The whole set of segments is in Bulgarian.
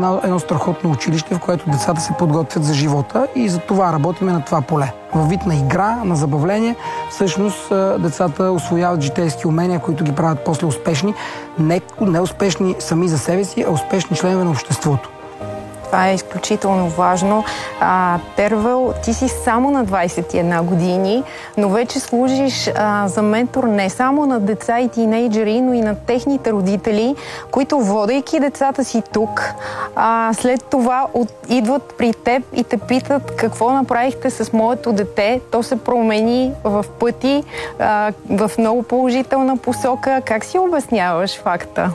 едно страхотно училище, в което децата се подготвят за живота и за това работиме на това поле. Във вид на игра, на забавление, всъщност децата усвояват житейски умения, които ги правят после успешни. Не успешни сами за себе си, а успешни членове на обществото. Това е изключително важно. Тервел, ти си само на 21 години, но вече служиш за ментор не само на деца и тинейджери, но и на техните родители, които, водейки децата си тук, след това идват при теб и те питат какво направихте с моето дете. То се промени в пъти, в много положителна посока. Как си обясняваш факта?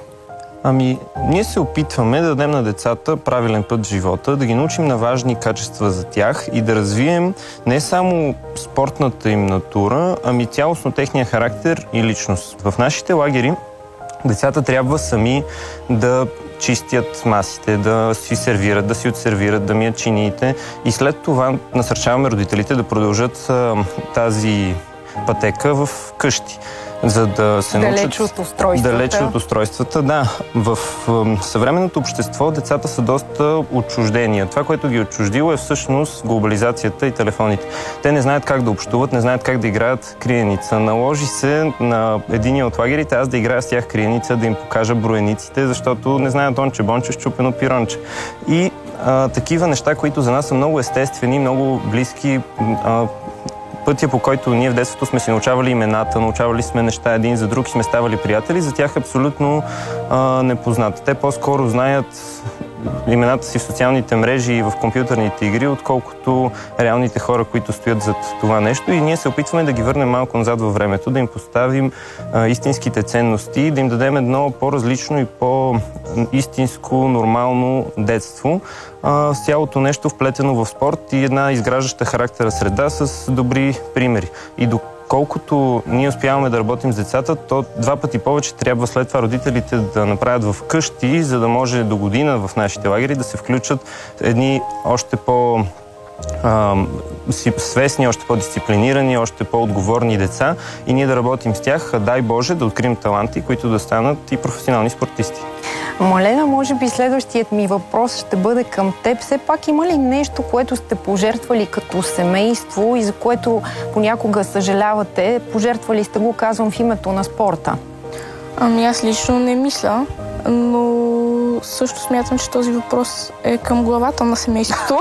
Ние се опитваме да дадем на децата правилен път в живота, да ги научим на важни качества за тях и да развием не само спортната им натура, ами цялостно техния характер и личност. В нашите лагери децата трябва сами да чистят масите, да си сервират, да си отсервират, да мият чиниите и след това насърчаваме родителите да продължат тази пътека в къщи, за да се научат далеч от устройствата. Да, в съвременното общество децата са доста отчуждени. Това, което ги е отчуждило, е всъщност глобализацията и телефоните. Те не знаят как да общуват, не знаят как да играят криеница. Наложи се на единия от лагерите аз да играя с тях криеница, да им покажа броениците, защото не знаят онче, бонче, щупено пиронче. И такива неща, които за нас са много естествени, много близки, пътя, по който ние в детството сме си научавали имената, научавали сме неща един за друг и сме ставали приятели, за тях е абсолютно непознат. Те по-скоро знаят имената си в социалните мрежи и в компютърните игри, отколкото реалните хора, които стоят зад това нещо. И ние се опитваме да ги върнем малко назад във времето, да им поставим истинските ценности, да им дадем едно по-различно и по-истинско, нормално детство. С цялото нещо вплетено в спорт и една изграждаща характера среда с добри примери. И доколкото ние успяваме да работим с децата, то 2 пъти повече трябва след това родителите да направят в къщи, за да може до година в нашите лагери да се включат едни още свестни, още по-дисциплинирани, още по-отговорни деца и ние да работим с тях, дай Боже, да открием таланти, които да станат и професионални спортисти. Малена, може би следващият ми въпрос ще бъде към теб. Все пак има ли нещо, което сте пожертвали като семейство и за което понякога съжалявате? Пожертвали сте го, казвам, в името на спорта. Аз лично не мисля, но също смятам, че този въпрос е към главата на семейството.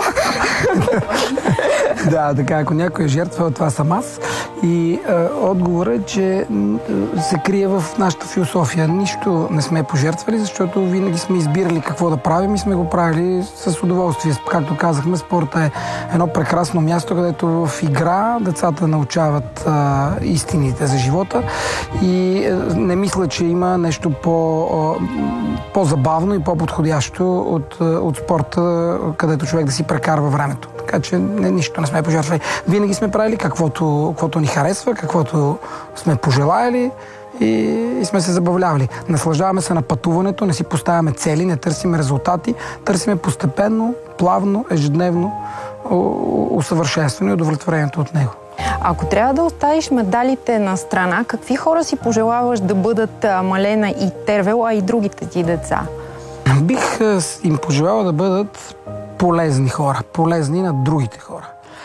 Да, така, ако някой е жертва, това съм аз. И отговорът е, че се крие в нашата философия. Нищо не сме пожертвали, защото винаги сме избирали какво да правим и сме го правили с удоволствие. Както казахме, спорта е едно прекрасно място, където в игра децата научават истините за живота и не мисля, че има нещо по-забавно и по-подходящо от спорта, където човек да си прекарва времето. Така че нищо не сме пожертвали. Винаги сме правили каквото ни харесва, каквото сме пожелаяли и сме се забавлявали. Наслаждаваме се на пътуването, не си поставяме цели, не търсиме резултати, търсиме постепенно, плавно, ежедневно усъвършенстване и удовлетворението от него. Ако трябва да оставиш медалите на страна, какви хора си пожелаваш да бъдат Малена и Тервел, а и другите ти деца? Бих им пожелал да бъдат полезни хора, полезни на другите хора.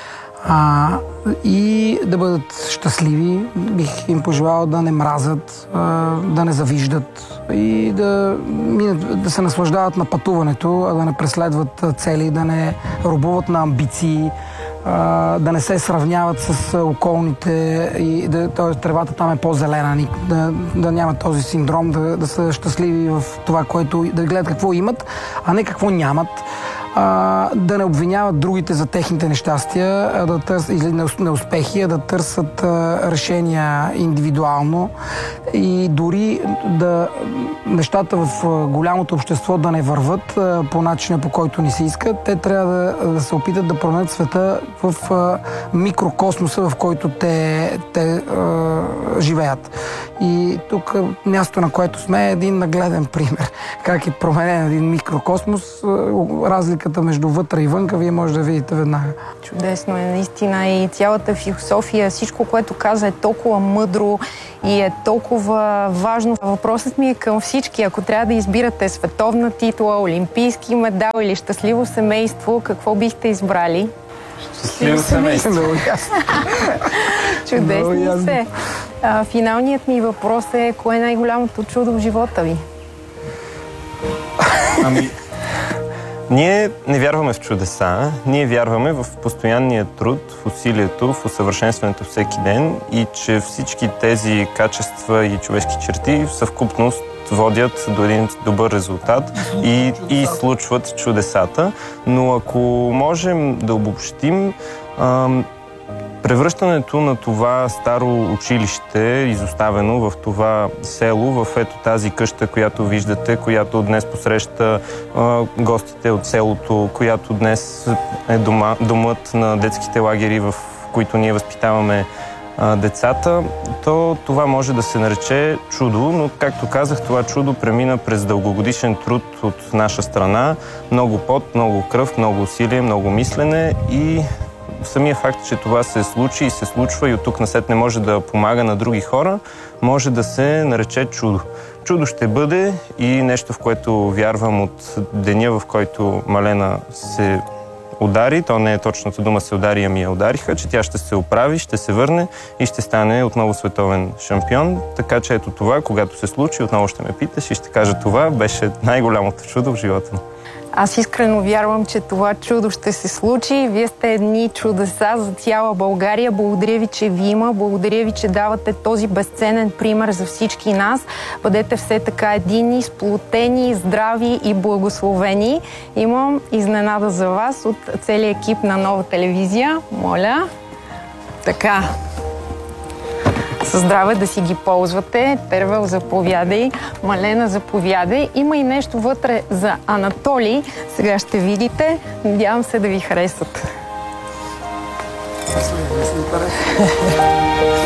И да бъдат щастливи. Бих им пожелал да не мразят, да не завиждат и да се наслаждават на пътуването, а да не преследват цели, да не робуват на амбиции, да не се сравняват с околните и т.е. тревата там е по-зелена, да няма този синдром, да са щастливи в това, което да гледат какво имат, а не какво нямат. Да не обвиняват другите за техните нещастия или неуспехи, а да търсят решения индивидуално и дори нещата в голямото общество да не върват по начина, по който ни се искат. Те трябва да се опитат да променят света в микрокосмоса, в който те живеят. И тук място, на което сме, е един нагледен пример. Как е променен един микрокосмос, разлика разликата между вътре и вънка, вие може да видите веднага. Чудесно е, наистина, и цялата философия, всичко, което каза, е толкова мъдро и е толкова важно. Въпросът ми е към всички. Ако трябва да избирате световна титла, олимпийски медал или щастливо семейство, какво бихте избрали? Щастливо семейство. Много ясно. Чудесни сте. Финалният ми въпрос е: кое е най-голямото чудо в живота ви? Ние не вярваме в чудеса, ние вярваме в постоянния труд, в усилието, в усъвършенстването всеки ден и че всички тези качества и човешки черти в съвкупност водят до един добър резултат и случват чудесата. Но ако можем да обобщим, превръщането на това старо училище, изоставено в това село, в ето тази къща, която виждате, която днес посреща гостите от селото, която днес е домът на детските лагери, в които ние възпитаваме децата, то това може да се нарече чудо, но както казах, това чудо премина през дългогодишен труд от наша страна, много пот, много кръв, много усилие, много мислене и самия факт, че това се случи и се случва и от тук насетне може да помага на други хора, може да се нарече чудо. Чудо ще бъде и нещо, в което вярвам от деня, в който Малена се удари, то не е точната дума се удари, ами я удариха, че тя ще се оправи, ще се върне и ще стане отново световен шампион. Така че ето това, когато се случи, отново ще ме питаш и ще кажа, това беше най-голямото чудо в живота ми. Аз искрено вярвам, че това чудо ще се случи. Вие сте едни чудеса за цяла България. Благодаря ви, че ви има. Благодаря ви, че давате този безценен пример за всички нас. Бъдете все така единни, сплотени, здрави и благословени. Имам изненада за вас от целия екип на Нова телевизия. Моля. Така. Със здраве да си ги ползвате. Тервел, заповядай. Малена, заповядай. Има и нещо вътре за Анатолий. Сега ще видите. Надявам се да ви харесат.